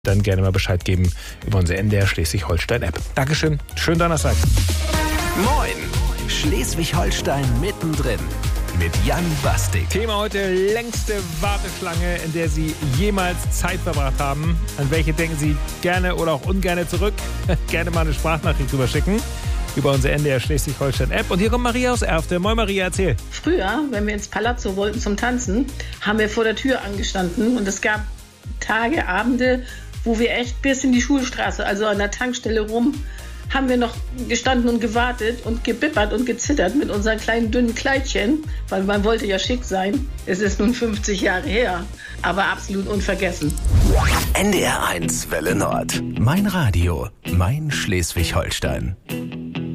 Dann gerne mal Bescheid geben über unsere NDR Schleswig-Holstein-App. Dankeschön, schönen Donnerstag. Moin, Schleswig-Holstein mittendrin mit Jan Bastik. Thema heute: längste Warteschlange, in der Sie jemals Zeit verbracht haben. An welche denken Sie gerne oder auch ungerne zurück? Gerne mal eine Sprachnachricht rüberschicken über unsere NDR Schleswig-Holstein-App. Und hier kommt Maria aus Erfte. Moin Maria, erzähl. Früher, wenn wir ins Palazzo wollten zum Tanzen, haben wir vor der Tür angestanden und es gab Tage, Abende, wo wir echt bis in die Schulstraße, also an der Tankstelle rum, haben wir noch gestanden und gewartet und gebippert und gezittert mit unseren kleinen dünnen Kleidchen, weil man wollte ja schick sein. Es ist nun 50 Jahre her, aber absolut unvergessen. NDR 1 Welle Nord. Mein Radio, mein Schleswig-Holstein.